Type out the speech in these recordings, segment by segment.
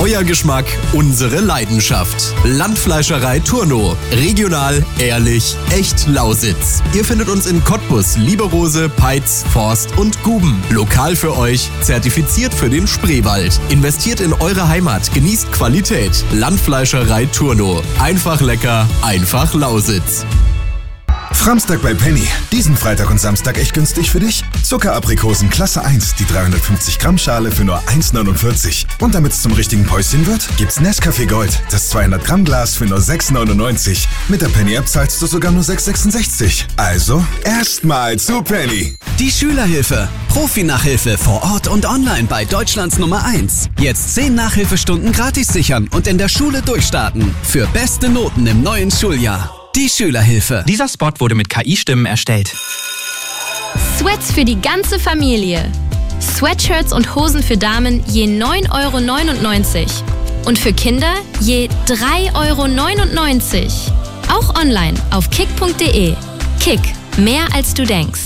Euer Geschmack, unsere Leidenschaft. Landfleischerei Turno. Regional, ehrlich, echt Lausitz. Ihr findet uns in Cottbus, Lieberose, Peitz, Forst und Guben. Lokal für euch, zertifiziert für den Spreewald. Investiert in eure Heimat, genießt Qualität. Landfleischerei Turno. Einfach lecker, einfach Lausitz. Framstag bei Penny. Diesen Freitag und Samstag echt günstig für dich. Zuckeraprikosen Klasse 1, die 350 Gramm Schale für nur 1,49. Und damit es zum richtigen Päuschen wird, gibt's Nescafé Gold, das 200 Gramm Glas für nur 6,99. Mit der Penny-App zahlst du sogar nur 6,66. Also, erstmal zu Penny. Die Schülerhilfe. Profi-Nachhilfe vor Ort und online bei Deutschlands Nummer 1. Jetzt 10 Nachhilfestunden gratis sichern und in der Schule durchstarten. Für beste Noten im neuen Schuljahr. Die Schülerhilfe. Dieser Spot wurde mit KI-Stimmen erstellt. Sweats für die ganze Familie. Sweatshirts und Hosen für Damen je 9,99 € und für Kinder je 3,99 €. Auch online auf kick.de. Kick, mehr als du denkst.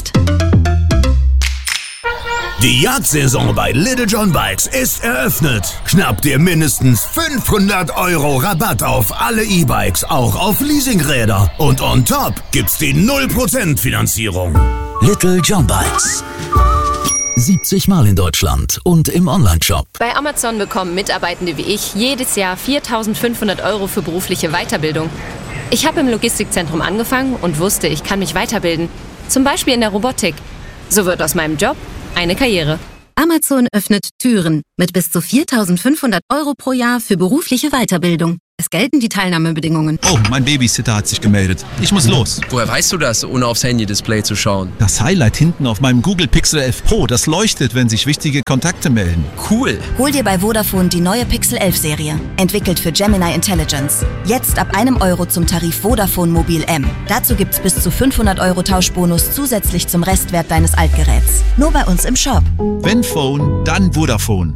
Die Jagdsaison bei Little John Bikes ist eröffnet. Schnapp dir mindestens 500 € Rabatt auf alle E-Bikes, auch auf Leasingräder. Und on top gibt's die 0% Finanzierung. Little John Bikes. 70 Mal in Deutschland und im Onlineshop. Bei Amazon bekommen Mitarbeitende wie ich jedes Jahr 4.500 € für berufliche Weiterbildung. Ich habe im Logistikzentrum angefangen und wusste, ich kann mich weiterbilden. Zum Beispiel in der Robotik. So wird aus meinem Job eine Karriere. Amazon öffnet Türen mit bis zu 4.500 € pro Jahr für berufliche Weiterbildung. Es gelten die Teilnahmebedingungen. Oh, mein Babysitter hat sich gemeldet. Ich muss los. Woher weißt du das, ohne aufs Handy-Display zu schauen? Das Highlight hinten auf meinem Google Pixel 11 Pro, das leuchtet, wenn sich wichtige Kontakte melden. Cool. Hol dir bei Vodafone die neue Pixel 11 Serie. Entwickelt für Gemini Intelligence. Jetzt ab €1 zum Tarif Vodafone Mobil M. Dazu gibt's bis zu 500 € Tauschbonus zusätzlich zum Restwert deines Altgeräts. Nur bei uns im Shop. Wenn Phone, dann Vodafone.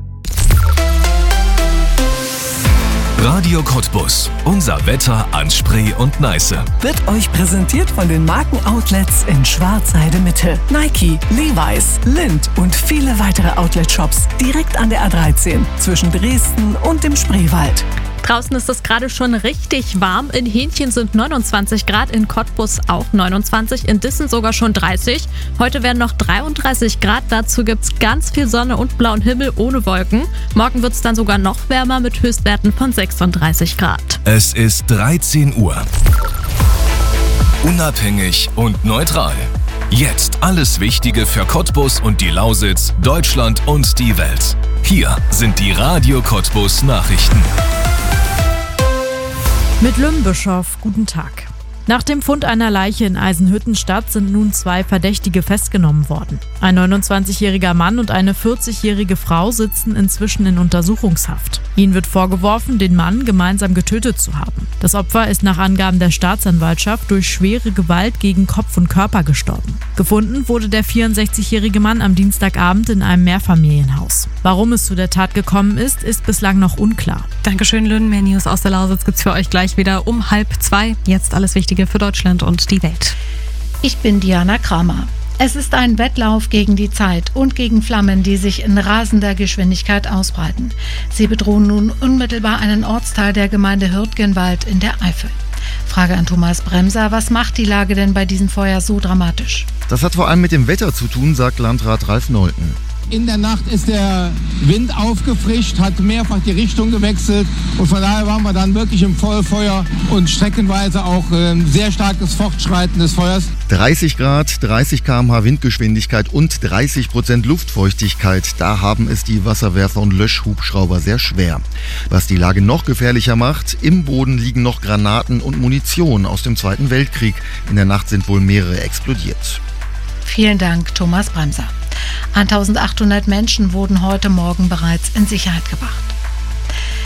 Radio Cottbus. Unser Wetter an Spree und Neiße. Wird euch präsentiert von den Markenoutlets in Schwarzheide Mitte. Nike, Levi's, Lindt und viele weitere Outlet-Shops direkt an der A13 zwischen Dresden und dem Spreewald. Draußen ist es gerade schon richtig warm. In Hähnchen sind 29 Grad, in Cottbus auch 29, in Dissen sogar schon 30. Heute werden noch 33 Grad. Dazu gibt es ganz viel Sonne und blauen Himmel ohne Wolken. Morgen wird es dann sogar noch wärmer mit Höchstwerten von 36 Grad. Es ist 13 Uhr. Unabhängig und neutral. Jetzt alles Wichtige für Cottbus und die Lausitz, Deutschland und die Welt. Hier sind die Radio Cottbus Nachrichten. Mit Lümbischow, guten Tag. Nach dem Fund einer Leiche in Eisenhüttenstadt sind nun 2 Verdächtige festgenommen worden. Ein 29-jähriger Mann und eine 40-jährige Frau sitzen inzwischen in Untersuchungshaft. Ihnen wird vorgeworfen, den Mann gemeinsam getötet zu haben. Das Opfer ist nach Angaben der Staatsanwaltschaft durch schwere Gewalt gegen Kopf und Körper gestorben. Gefunden wurde der 64-jährige Mann am Dienstagabend in einem Mehrfamilienhaus. Warum es zu der Tat gekommen ist bislang noch unklar. Dankeschön, Lynn. Mehr News aus der Lausitz gibt's für euch gleich wieder um 1:30. Jetzt alles Wichtige für Deutschland und die Welt. Ich bin Diana Kramer. Es ist ein Wettlauf gegen die Zeit und gegen Flammen, die sich in rasender Geschwindigkeit ausbreiten. Sie bedrohen nun unmittelbar einen Ortsteil der Gemeinde Hürtgenwald in der Eifel. Frage an Thomas Bremser, was macht die Lage denn bei diesem Feuer so dramatisch? Das hat vor allem mit dem Wetter zu tun, sagt Landrat Ralf Nolten. In der Nacht ist der Wind aufgefrischt, hat mehrfach die Richtung gewechselt und von daher waren wir dann wirklich im Vollfeuer und streckenweise auch sehr starkes Fortschreiten des Feuers. 30 Grad, 30 km/h Windgeschwindigkeit und 30% Luftfeuchtigkeit, da haben es die Wasserwerfer und Löschhubschrauber sehr schwer. Was die Lage noch gefährlicher macht, im Boden liegen noch Granaten und Munition aus dem Zweiten Weltkrieg. In der Nacht sind wohl mehrere explodiert. Vielen Dank, Thomas Bremser. 1800 Menschen wurden heute Morgen bereits in Sicherheit gebracht.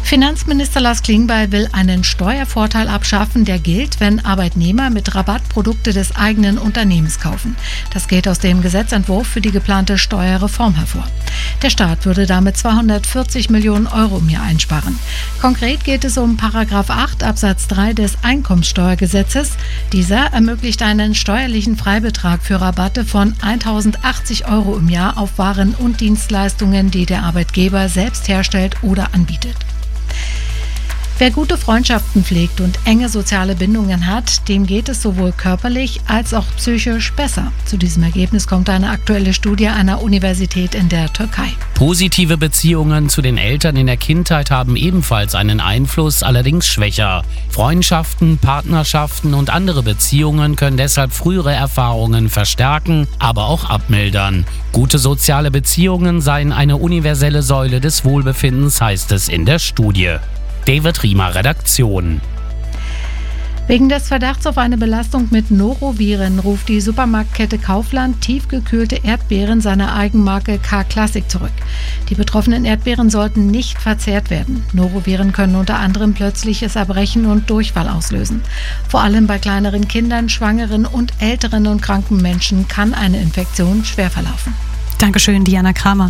Finanzminister Lars Klingbeil will einen Steuervorteil abschaffen, der gilt, wenn Arbeitnehmer mit Rabatt Produkte des eigenen Unternehmens kaufen. Das geht aus dem Gesetzentwurf für die geplante Steuerreform hervor. Der Staat würde damit 240 Millionen Euro im Jahr einsparen. Konkret geht es um § 8 Absatz 3 des Einkommensteuergesetzes. Dieser ermöglicht einen steuerlichen Freibetrag für Rabatte von 1.080 Euro im Jahr auf Waren und Dienstleistungen, die der Arbeitgeber selbst herstellt oder anbietet. Wer gute Freundschaften pflegt und enge soziale Bindungen hat, dem geht es sowohl körperlich als auch psychisch besser. Zu diesem Ergebnis kommt eine aktuelle Studie einer Universität in der Türkei. Positive Beziehungen zu den Eltern in der Kindheit haben ebenfalls einen Einfluss, allerdings schwächer. Freundschaften, Partnerschaften und andere Beziehungen können deshalb frühere Erfahrungen verstärken, aber auch abmildern. Gute soziale Beziehungen seien eine universelle Säule des Wohlbefindens, heißt es in der Studie. David Riemer, Redaktion. Wegen des Verdachts auf eine Belastung mit Noroviren ruft die Supermarktkette Kaufland tiefgekühlte Erdbeeren seiner Eigenmarke K-Classic zurück. Die betroffenen Erdbeeren sollten nicht verzehrt werden. Noroviren können unter anderem plötzliches Erbrechen und Durchfall auslösen. Vor allem bei kleineren Kindern, Schwangeren und älteren und kranken Menschen kann eine Infektion schwer verlaufen. Dankeschön, Diana Kramer.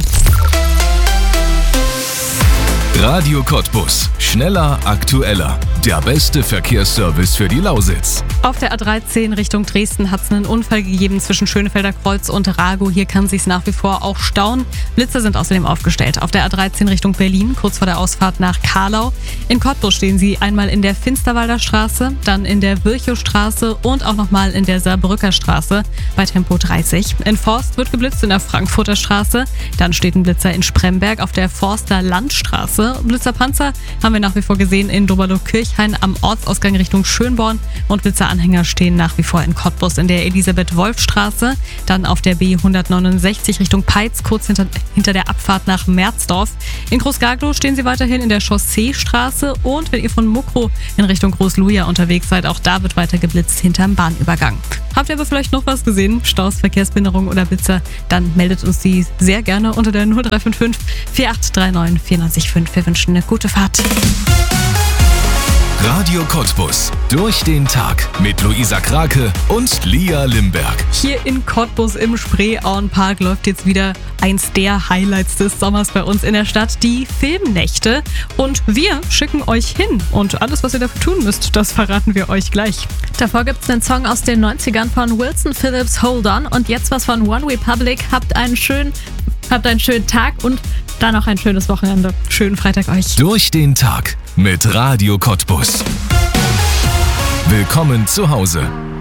Radio Cottbus. Schneller, aktueller. Der beste Verkehrsservice für die Lausitz. Auf der A13 Richtung Dresden hat es einen Unfall gegeben zwischen Schönefelder Kreuz und Rago. Hier kann sich's nach wie vor auch stauen. Blitze sind außerdem aufgestellt. Auf der A13 Richtung Berlin, kurz vor der Ausfahrt nach Karlau. In Cottbus stehen sie einmal in der Finsterwalder Straße, dann in der Virchowstraße und auch nochmal in der Saarbrücker Straße bei Tempo 30. In Forst wird geblitzt in der Frankfurter Straße. Dann steht ein Blitzer in Spremberg auf der Forster Landstraße. Blitzerpanzer haben wir nach wie vor gesehen in Doberlo-Kirchhain am Ortsausgang Richtung Schönborn und Blitzeranhänger stehen nach wie vor in Cottbus in der Elisabeth-Wolf-Straße, dann auf der B169 Richtung Peitz, kurz hinter der Abfahrt nach Merzdorf. In Großgaglow stehen sie weiterhin in der Chausseestraße und wenn ihr von Mukro in Richtung Großluja unterwegs seid, auch da wird weiter geblitzt hinterm Bahnübergang. Habt ihr aber vielleicht noch was gesehen? Staus, Verkehrsbehinderung oder Blitzer? Dann meldet uns die sehr gerne unter der 0355 4839 495. Wir wünschen eine gute Fahrt. Radio Cottbus. Durch den Tag mit Luisa Krake und Lia Limberg. Hier in Cottbus im Spreeauenpark läuft jetzt wieder eins der Highlights des Sommers bei uns in der Stadt, die Filmnächte. Und wir schicken euch hin. Und alles, was ihr dafür tun müsst, das verraten wir euch gleich. Davor gibt es einen Song aus den 90ern von Wilson Phillips, Hold On. Und jetzt was von One Republic. Habt einen schönen Tag und dann noch ein schönes Wochenende. Schönen Freitag euch. Durch den Tag mit Radio Cottbus. Willkommen zu Hause.